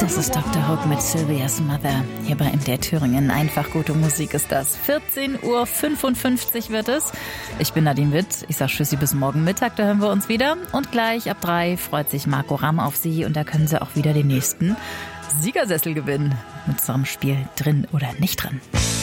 Das ist Dr. Hook mit Sylvia's Mother. Hier bei MDR Thüringen. Einfach gute Musik ist das. 14:55 Uhr wird es. Ich bin Nadine Witt. Ich sag Tschüssi bis morgen Mittag. Da hören wir uns wieder. Und gleich ab 3 freut sich Marco Ramm auf Sie. Und da können Sie auch wieder den nächsten Siegersessel gewinnen. Mit unserem Spiel Drin oder nicht drin.